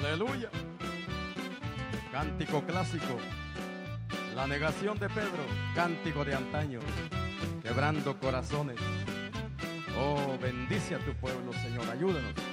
Aleluya. Cántico clásico. La negación de Pedro, cántico de antaño, quebrando corazones. Oh, bendice a tu pueblo, Señor, ayúdanos.